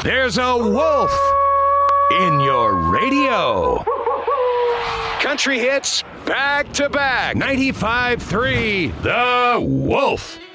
There's a wolf in your radio. Country hits back to back. 95.3 The Wolf.